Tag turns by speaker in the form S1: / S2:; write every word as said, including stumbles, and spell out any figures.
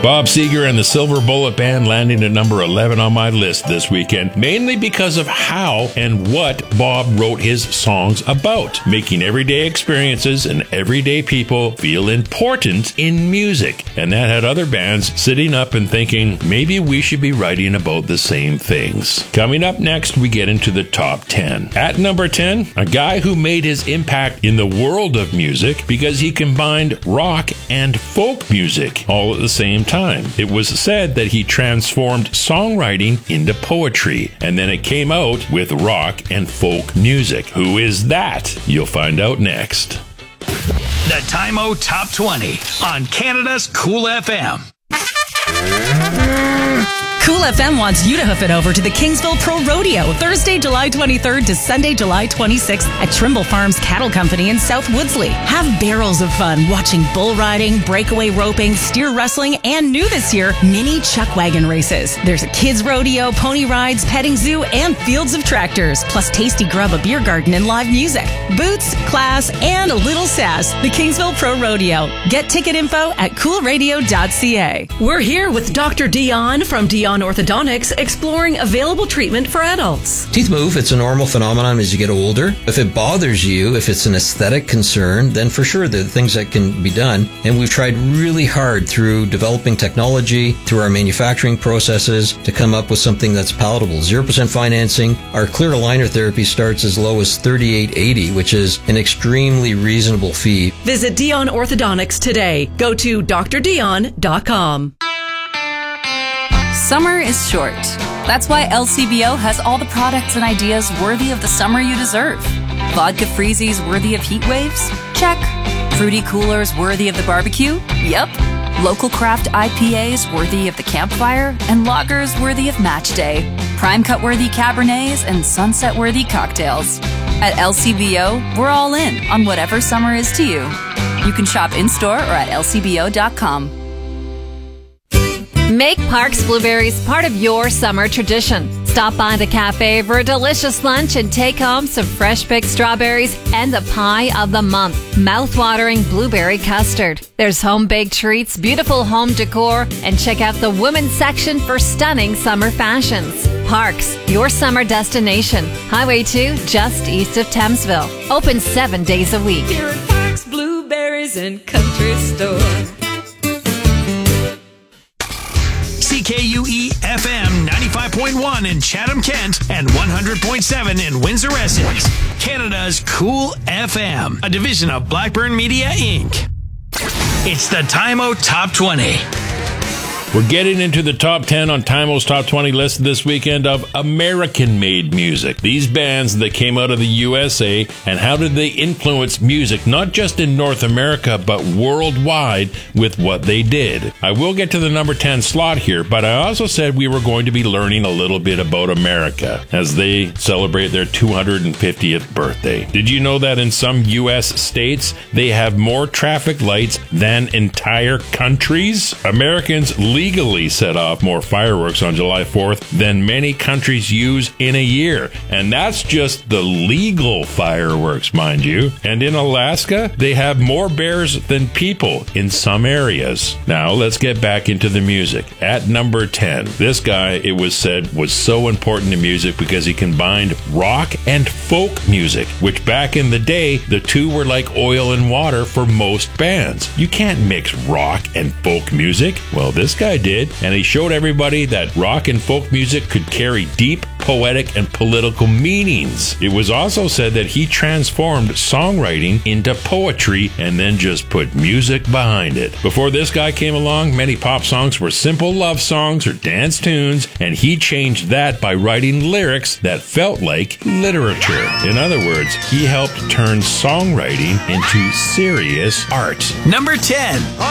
S1: Bob Seger and the Silver Bullet Band landing at number eleven on my list this weekend, mainly because of how and what Bob wrote his songs about, making everyday experiences and everyday people feel important in music. And that had other bands sitting up and thinking, maybe we should be writing about the same things. Coming up next, we get into the top ten. At number ten, a guy who made his impact in the world of music because he combined rock and folk music all at the same time. It was said that he transformed songwriting into poetry, and then it came out with rock and folk music. Who is that? You'll find out next.
S2: The Time-O Top twenty on Canada's Cool F M.
S3: Cool F M wants you to hoof it over to the Kingsville Pro Rodeo, Thursday, July twenty-third to Sunday, July twenty-sixth at Trimble Farms Cattle Company in South Woodsley. Have barrels of fun watching bull riding, breakaway roping, steer wrestling, and new this year, mini chuck wagon races. There's a kids rodeo, pony rides, petting zoo, and fields of tractors, plus tasty grub, a beer garden, and live music. Boots, class, and a little sass. The Kingsville Pro Rodeo. Get ticket info at cool radio dot c a. We're here with Doctor Dion from Dion Orthodontics, exploring available treatment for adults.
S4: Teeth move, it's a normal phenomenon as you get older. If it bothers you, if it's an aesthetic concern, then for sure there are things that can be done. And we've tried really hard through developing technology, through our manufacturing processes, to come up with something that's palatable. zero percent financing. Our clear aligner therapy starts as low as thirty-eight eighty, which is an extremely reasonable fee.
S3: Visit Dion Orthodontics today. Go to d r dion dot com.
S5: Summer is short. That's why L C B O has all the products and ideas worthy of the summer you deserve. Vodka freezies worthy of heat waves? Check. Fruity coolers worthy of the barbecue? Yep. Local craft I P As worthy of the campfire? And lagers worthy of match day. Prime cut worthy Cabernets and sunset worthy cocktails. At L C B O, we're all in on whatever summer is to you. You can shop in-store or at L C B O dot com.
S6: Make Parks Blueberries part of your summer tradition. Stop by the cafe for a delicious lunch and take home some fresh-picked strawberries and the pie of the month, mouth-watering blueberry custard. There's home-baked treats, beautiful home decor, and check out the women's section for stunning summer fashions. Parks, your summer destination. Highway two, just east of Thamesville. Open seven days a week.
S7: Here at Parks Blueberries and Country Store.
S2: C K U E F M ninety-five point one in Chatham-Kent and one hundred point seven in Windsor-Essex. Canada's Cool F M, a division of Blackburn Media, Incorporated. It's the Time-O Top twenty.
S1: We're getting into the top ten on Time-O's Top twenty list this weekend of American-made music. These bands that came out of the U S A, and how did they influence music, not just in North America, but worldwide with what they did. I will get to the number ten slot here, but I also said we were going to be learning a little bit about America as they celebrate their two hundred fiftieth birthday. Did you know that in some U S states, they have more traffic lights than entire countries? Americans legally legally set off more fireworks on July fourth than many countries use in a year. And that's just the legal fireworks, mind you. And in Alaska, they have more bears than people in some areas. Now, let's get back into the music. At number ten, this guy, it was said, was so important to music because he combined rock and folk music, which back in the day, the two were like oil and water for most bands. You can't mix rock and folk music. Well, this guy did, and he showed everybody that rock and folk music could carry deep, poetic, and political meanings. It was also said that he transformed songwriting into poetry and then just put music behind it. Before this guy came along, many pop songs were simple love songs or dance tunes, and he changed that by writing lyrics that felt like literature. In other words, he helped turn songwriting into serious art.
S2: Number ten.